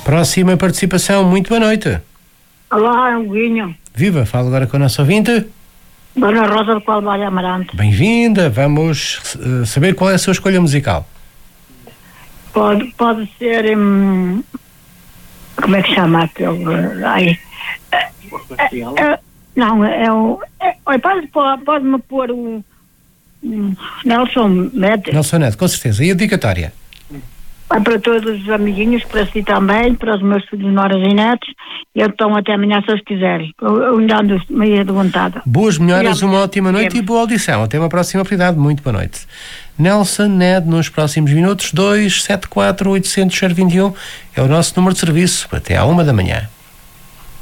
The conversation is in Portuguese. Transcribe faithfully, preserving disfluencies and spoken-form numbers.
Próxima participação, muito boa noite. Olá, é o Guinho. Viva, fala agora com a nossa ouvinte. Dona Rosa do Calvário Amarante. Bem-vinda, vamos uh, saber qual é a sua escolha musical. Pode, pode ser. Hum, como é que chama aquele. Ai, é, é, não, é o. É, olha, pode, pode, pode-me pôr o. Um, Nelson Neto. Nelson Neto, com certeza. E a dedicatória? É para todos os amiguinhos, para si também, para os meus filhos, noras e netos. E então até amanhã, se eles quiserem. Eu, eu ainda ando meio de vontade. Boas melhoras, uma ótima noite e boa audição. Até uma próxima oportunidade. Muito boa noite. Nelson Neto, nos próximos minutos, dois sete quatro oito zero zero dois um é o nosso número de serviço. Até à uma da manhã.